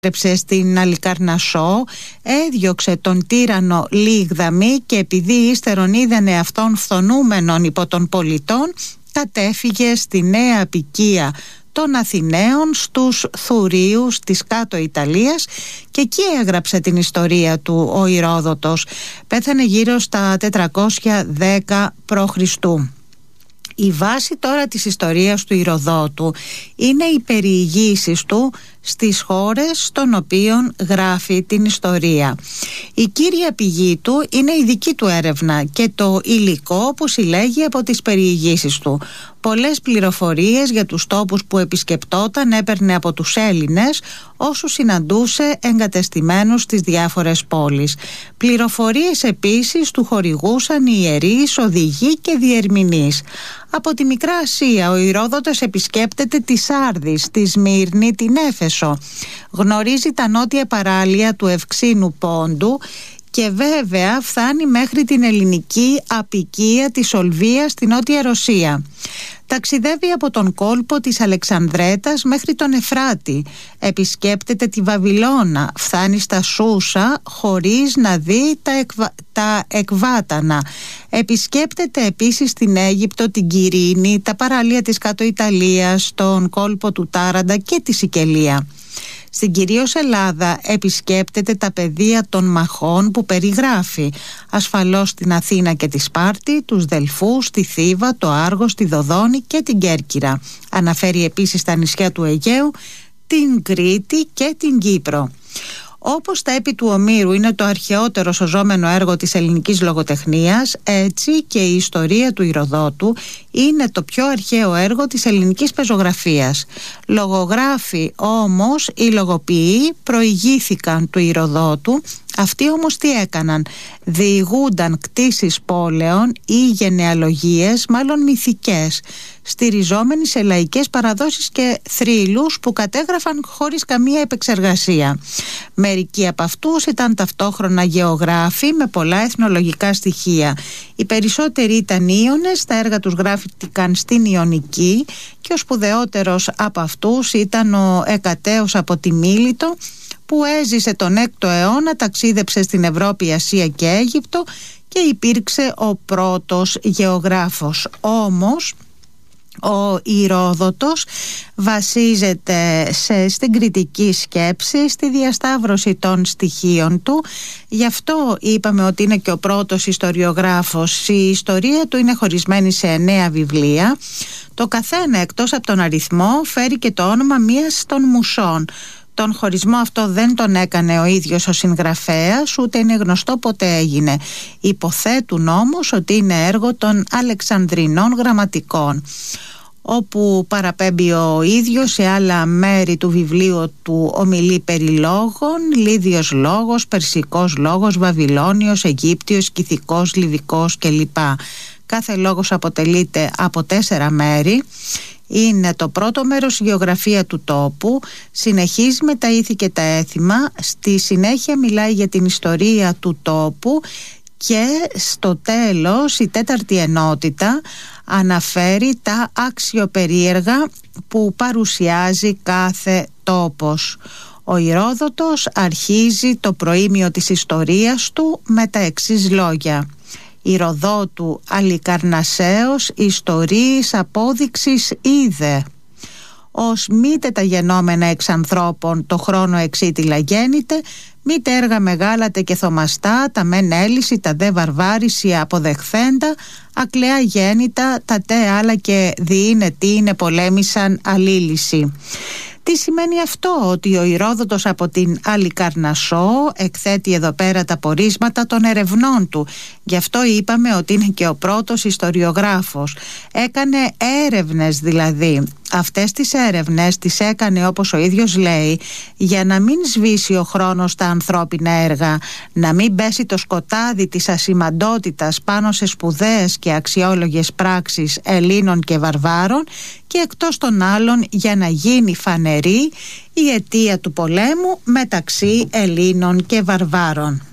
στην Αλικαρνασσό, έδιωξε τον τύραννο Λίγδαμη και επειδή ύστερον είδαν εαυτόν φθονούμενον υπό των πολιτών, κατέφυγε στη νέα αποικία των Αθηναίων στους Θουρίους της κάτω Ιταλίας και εκεί έγραψε την ιστορία του ο Ηρόδοτος. Πέθανε γύρω στα 410 π.Χ. Η βάση τώρα της ιστορίας του Ηροδότου είναι οι περιηγήσεις του στις χώρες των οποίων γράφει την ιστορία. Η κύρια πηγή του είναι η δική του έρευνα και το υλικό που συλλέγει από τις περιηγήσεις του. Πολλές πληροφορίες για τους τόπους που επισκεπτόταν έπαιρνε από τους Έλληνες όσους συναντούσε εγκατεστημένους στις διάφορες πόλεις. Πληροφορίες επίσης του χορηγούσαν οι ιερείς, οδηγοί και διερμηνείς. Από τη Μικρά Ασία ο Ηρόδοτος επισκέπτεται τη Σάρδης, τη Σμύρνη, την Έφεσο. Γνωρίζει τα νότια παράλια του Ευξήνου Πόντου και βέβαια φτάνει μέχρι την ελληνική αποικία της Ολβίας στη Νότια Ρωσία. Ταξιδεύει από τον κόλπο της Αλεξανδρέτας μέχρι τον Εφράτη. Επισκέπτεται τη Βαβυλώνα, φτάνει στα Σούσα χωρίς να δει τα Εκβάτανα. Επισκέπτεται επίσης την Αίγυπτο, την Κυρίνη, τα παράλια της Κάτω Ιταλίας, τον κόλπο του Τάραντα και τη Σικελία. Στην κυρίως Ελλάδα επισκέπτεται τα πεδία των μαχών που περιγράφει, ασφαλώς την Αθήνα και τη Σπάρτη, τους Δελφούς, τη Θήβα, το Άργος, τη Δοδόνη και την Κέρκυρα. Αναφέρει επίσης τα νησιά του Αιγαίου, την Κρήτη και την Κύπρο. Όπως τα έπι του Ομήρου είναι το αρχαιότερο σωζόμενο έργο της ελληνικής λογοτεχνίας, έτσι και η ιστορία του Ηροδότου είναι το πιο αρχαίο έργο της ελληνικής πεζογραφίας. Λογογράφοι όμως, οι λογοποιοί προηγήθηκαν του Ηροδότου. Αυτοί όμως τι έκαναν? Διηγούνταν κτήσεις πόλεων ή γενεαλογίες, μάλλον μυθικές, στηριζόμενοι σε λαϊκές παραδόσεις και θρύλους που κατέγραφαν χωρίς καμία επεξεργασία. Μερικοί από αυτούς ήταν ταυτόχρονα γεωγράφοι με πολλά εθνολογικά στοιχεία. Οι περισσότεροι ήταν Ιώνες, τα έργα τους γράφτηκαν στην Ιωνική και ο σπουδαιότερος από αυτούς ήταν ο Εκατέος από τη Μίλητο, που έζησε τον 6ο αιώνα, ταξίδεψε στην Ευρώπη, Ασία και Αίγυπτο και υπήρξε ο πρώτος γεωγράφος. Όμως ο Ηρόδοτος βασίζεται στην κριτική σκέψη, στη διασταύρωση των στοιχείων του. Γι' αυτό είπαμε ότι είναι και ο πρώτος ιστοριογράφος. Η ιστορία του είναι χωρισμένη σε 9 βιβλία. Το καθένα εκτός από τον αριθμό φέρει και το όνομα μίας των μουσών. Τον χωρισμό αυτό δεν τον έκανε ο ίδιος ο συγγραφέας, ούτε είναι γνωστό πότε έγινε. Υποθέτουν όμως ότι είναι έργο των Αλεξανδρινών γραμματικών, όπου παραπέμπει ο ίδιος σε άλλα μέρη του βιβλίου του ομιλεί περί λόγων, Λίδιος λόγος, Περσικός λόγος, Βαβυλώνιος, Αιγύπτιος, Κιθικός, Λιβικός κλπ. Κάθε λόγος αποτελείται από 4 μέρη. Είναι το πρώτο μέρος η γεωγραφία του τόπου, συνεχίζει με τα ήθη και τα έθιμα, στη συνέχεια μιλάει για την ιστορία του τόπου και στο τέλος η 4η ενότητα αναφέρει τα αξιοπερίεργα που παρουσιάζει κάθε τόπος. Ο Ηρόδοτος αρχίζει το προήμιο της ιστορίας του με τα εξής λόγια: Ηροδότου Αλικαρνασσέως ιστορίης απόδειξης είδε. Ως μήτε τα γενόμενα εξ ανθρώπων το χρόνο εξίτηλα γέννητε, μήτε έργα μεγάλατε και θωμαστά, τα μεν έλυση, τα δε βαρβάριση αποδεχθέντα, ακλαία γέννητα, τα τε άλλα και διήνε τι είναι πολέμησαν αλλήλυση. Τι σημαίνει αυτό? Ότι ο Ηρόδοτος από την Αλικαρνασσό εκθέτει εδώ πέρα τα πορίσματα των ερευνών του. Γι' αυτό είπαμε ότι είναι και ο πρώτος ιστοριογράφος. Έκανε έρευνες δηλαδή. Αυτές τις έρευνες τις έκανε, όπως ο ίδιος λέει, για να μην σβήσει ο χρόνος στα ανθρώπινα έργα, να μην πέσει το σκοτάδι της ασημαντότητας πάνω σε σπουδαίες και αξιόλογες πράξεις Ελλήνων και Βαρβάρων, και εκτός των άλλων για να γίνει φανερή η αιτία του πολέμου μεταξύ Ελλήνων και Βαρβάρων.